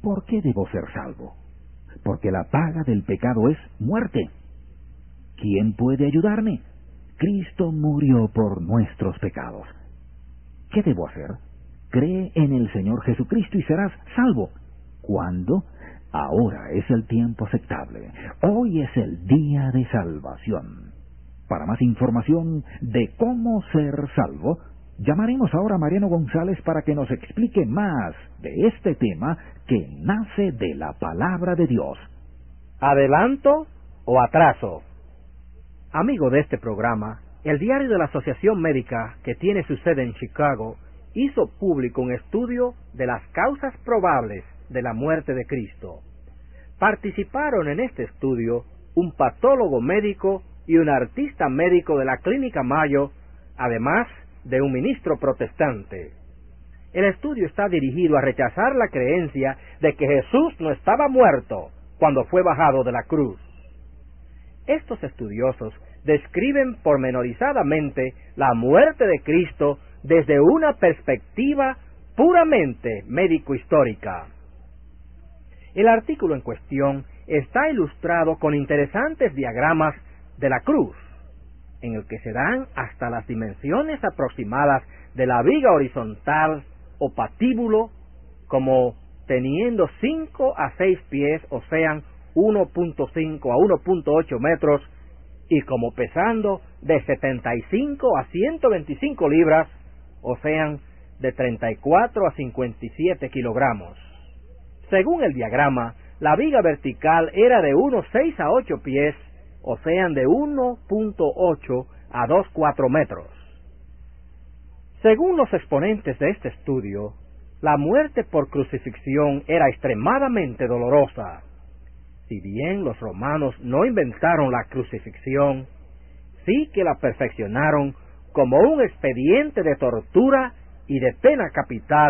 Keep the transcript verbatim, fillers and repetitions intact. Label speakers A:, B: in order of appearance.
A: ¿Por qué debo ser salvo? Porque la paga del pecado es muerte. ¿Quién puede ayudarme? Cristo murió por nuestros pecados. ¿Qué debo hacer? Cree en el Señor Jesucristo y serás salvo. ¿Cuándo? Ahora es el tiempo aceptable. Hoy es el día de salvación. Para más información de cómo ser salvo, llamaremos ahora a Mariano González para que nos explique más de este tema que nace de la palabra de Dios.
B: ¿Adelanto o atraso? Amigo de este programa, el diario de la Asociación Médica, que tiene su sede en Chicago, hizo público un estudio de las causas probables de la muerte de Cristo. Participaron en este estudio un patólogo médico y un artista médico de la Clínica Mayo, además de un ministro protestante. El estudio está dirigido a rechazar la creencia de que Jesús no estaba muerto cuando fue bajado de la cruz. Estos estudiosos describen pormenorizadamente la muerte de Cristo desde una perspectiva puramente médico-histórica. El artículo en cuestión está ilustrado con interesantes diagramas de la cruz, en el que se dan hasta las dimensiones aproximadas de la viga horizontal o patíbulo, como teniendo cinco a seis pies, o sean uno punto cinco a uno punto ocho metros, y como pesando de setenta y cinco a ciento veinticinco libras, o sean de treinta y cuatro a cincuenta y siete kilogramos. Según el diagrama, la viga vertical era de unos seis a ocho pies, o sean de uno punto ocho a dos punto cuatro metros. Según los exponentes de este estudio, la muerte por crucifixión era extremadamente dolorosa. Si bien los romanos no inventaron la crucifixión, sí que la perfeccionaron como un expediente de tortura y de pena capital